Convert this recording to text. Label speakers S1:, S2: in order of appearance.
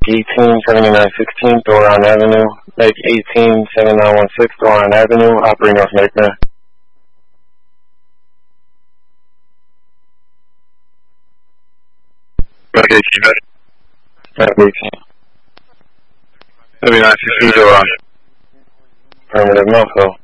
S1: 187916 Doron Avenue, Meg 187916 Doron Avenue, operating North Medicare.
S2: Meg 18,
S1: Meg 18.
S2: 7916 Doron.
S1: Affirmative, Melco.